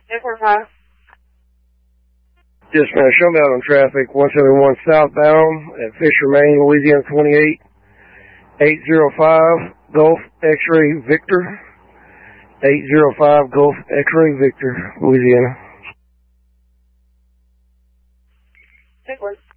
1045. Dispatch, show me out on traffic, 171 southbound at Fisher, Maine, Louisiana 28. 805 Gulf X-Ray Victor. 805 Gulf X-Ray Victor, Louisiana. 10-4.